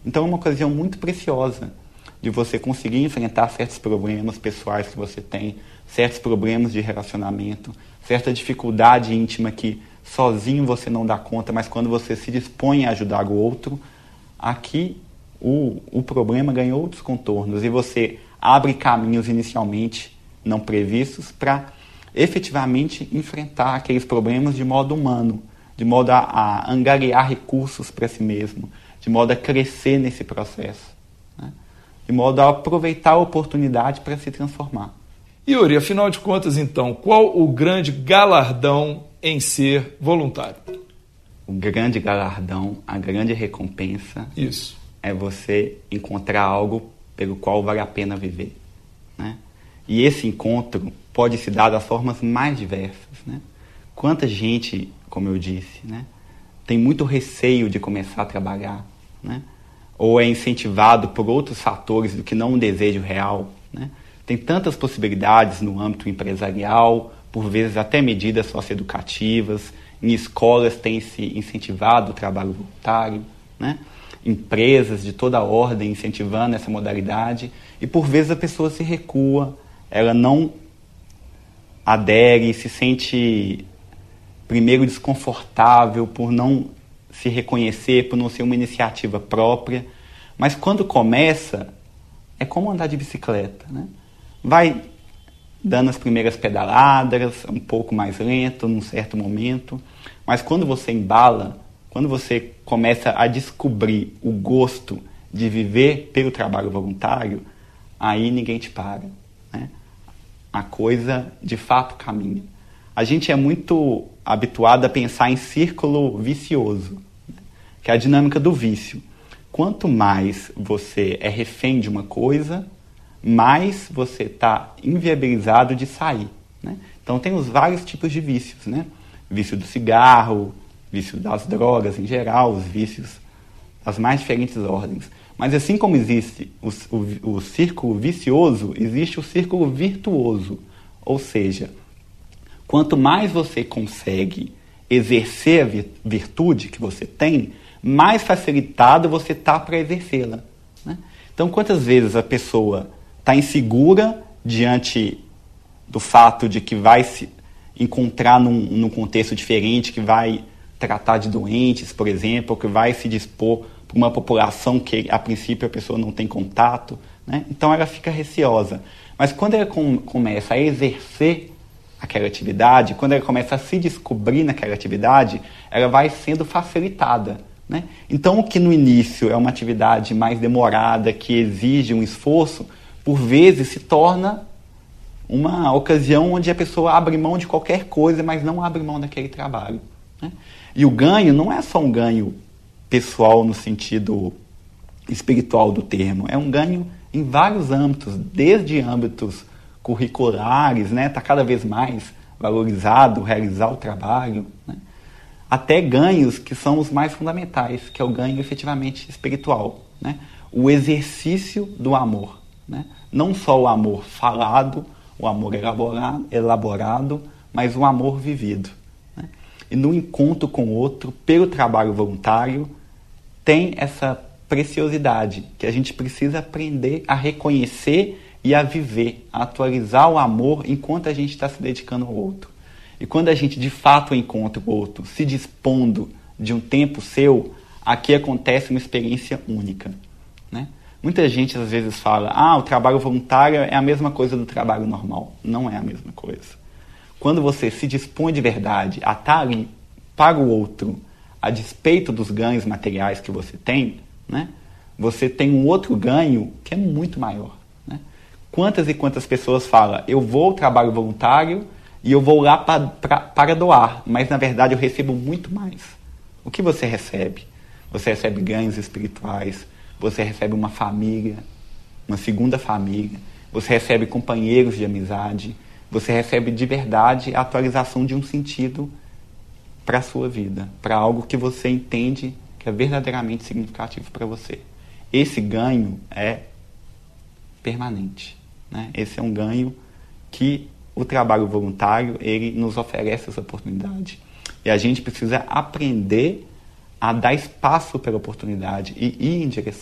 Então é uma ocasião muito preciosa de você conseguir enfrentar certos problemas pessoais que você tem, certos problemas de relacionamento, certa dificuldade íntima que sozinho você não dá conta, mas quando você se dispõe a ajudar o outro, aqui o problema ganhou outros contornos e você abre caminhos inicialmente não previstos para efetivamente enfrentar aqueles problemas de modo humano, de modo a angariar recursos para si mesmo, de modo a crescer nesse processo, né? De modo a aproveitar a oportunidade para se transformar. Yuri, afinal de contas, então, qual o grande galardão em ser voluntário? O grande galardão, a grande recompensa, isso, é você encontrar algo pelo qual vale a pena viver, né? E esse encontro pode se dar das formas mais diversas, né? Quanta gente, como eu disse, né, tem muito receio de começar a trabalhar, né? Ou é incentivado por outros fatores do que não um desejo real, né? Tem tantas possibilidades no âmbito empresarial, por vezes até medidas socioeducativas, em escolas tem-se incentivado o trabalho voluntário, né? Empresas de toda ordem incentivando essa modalidade, e por vezes a pessoa se recua, ela não adere, se sente primeiro desconfortável por não se reconhecer, por não ser uma iniciativa própria, mas quando começa, é como andar de bicicleta, né? Vai dando as primeiras pedaladas, um pouco mais lento, num certo momento, mas quando você embala, quando você começa a descobrir o gosto de viver pelo trabalho voluntário, aí ninguém te para, né? A coisa de fato caminha. A gente é muito habituado a pensar em círculo vicioso, né? Que é a dinâmica do vício. Quanto mais você é refém de uma coisa, mais você está inviabilizado de sair, né? Então tem os vários tipos de vícios, né? Vício do cigarro, vício das drogas em geral, os vícios das mais diferentes ordens. Mas assim como existe o círculo vicioso, existe o círculo virtuoso. Ou seja, quanto mais você consegue exercer a virtude que você tem, mais facilitado você está para exercê-la, né? Então, quantas vezes a pessoa está insegura diante do fato de que vai se encontrar num contexto diferente, que vai tratar de doentes, por exemplo, ou que vai se dispor para uma população que, a princípio, a pessoa não tem contato, né? Então, ela fica receosa. Mas quando ela começa a exercer aquela atividade, quando ela começa a se descobrir naquela atividade, ela vai sendo facilitada, né? Então, o que no início é uma atividade mais demorada, que exige um esforço, por vezes se torna uma ocasião onde a pessoa abre mão de qualquer coisa, mas não abre mão daquele trabalho, né? E o ganho não é só um ganho pessoal no sentido espiritual do termo, é um ganho em vários âmbitos, desde âmbitos curriculares, né? Está cada vez mais valorizado realizar o trabalho, né? Até ganhos que são os mais fundamentais, que é o ganho efetivamente espiritual, né? O exercício do amor, né? Não só o amor falado, o amor elaborado, mas o amor vivido, né? E no encontro com o outro, pelo trabalho voluntário, tem essa preciosidade que a gente precisa aprender a reconhecer e a viver, a atualizar o amor enquanto a gente está se dedicando ao outro. E quando a gente de fato encontra o outro, se dispondo de um tempo seu, aqui acontece uma experiência única, né? Muita gente às vezes fala, o trabalho voluntário é a mesma coisa do trabalho normal. Não é a mesma coisa. Quando você se dispõe de verdade a estar ali para o outro, a despeito dos ganhos materiais que você tem, né, você tem um outro ganho que é muito maior, né? Quantas e quantas pessoas falam, eu vou ao trabalho voluntário e eu vou lá para doar, mas na verdade eu recebo muito mais. O que você recebe? Você recebe ganhos espirituais, você recebe uma família, uma segunda família, você recebe companheiros de amizade, você recebe de verdade a atualização de um sentido para a sua vida, para algo que você entende que é verdadeiramente significativo para você. Esse ganho é permanente, né? Esse é um ganho que o trabalho voluntário ele nos oferece essa oportunidade. E a gente precisa aprender a dar espaço pela oportunidade e ir em direção